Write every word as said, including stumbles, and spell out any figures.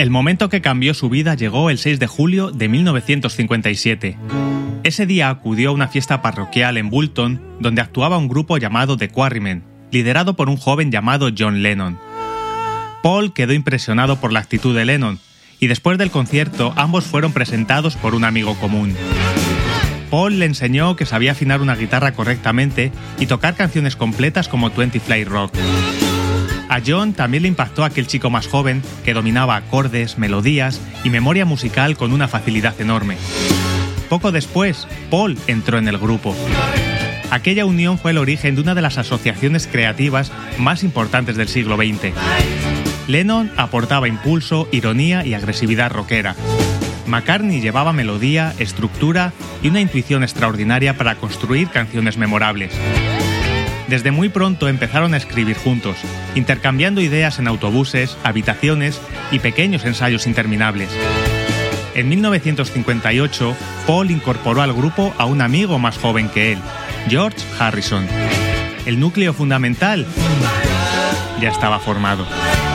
El momento que cambió su vida llegó el seis de julio de mil novecientos cincuenta y siete. Ese día acudió a una fiesta parroquial en Bulton, donde actuaba un grupo llamado The Quarrymen, liderado por un joven llamado John Lennon. Paul quedó impresionado por la actitud de Lennon, y después del concierto ambos fueron presentados por un amigo común. Paul le enseñó que sabía afinar una guitarra correctamente y tocar canciones completas como Twenty Fly Rock. A John también le impactó aquel chico más joven que dominaba acordes, melodías y memoria musical con una facilidad enorme. Poco después, Paul entró en el grupo. Aquella unión fue el origen de una de las asociaciones creativas más importantes del siglo veinte. Lennon aportaba impulso, ironía y agresividad rockera. McCartney llevaba melodía, estructura y una intuición extraordinaria para construir canciones memorables. Desde muy pronto empezaron a escribir juntos, intercambiando ideas en autobuses, habitaciones y pequeños ensayos interminables. En mil novecientos cincuenta y ocho, Paul incorporó al grupo a un amigo más joven que él, George Harrison. El núcleo fundamental ya estaba formado.